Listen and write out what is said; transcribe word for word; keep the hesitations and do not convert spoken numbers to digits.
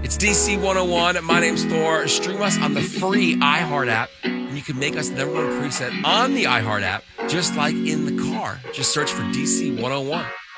It's D C one oh one. My name's Thor. Stream us on the free iHeart app, and you can make us the number one preset on the iHeart app, just like in the car. Just search for D C one oh one.